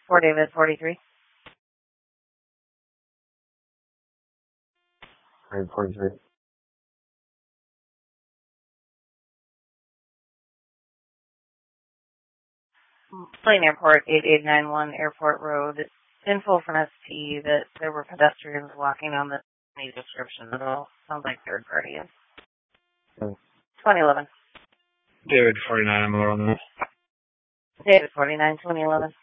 4 David 43. David 43. Plain Airport 8891 Airport Road. Info from ST that there were pedestrians walking on the description at all. Sounds like third party. 2011. David 49, I'm on that. David 49, 2011.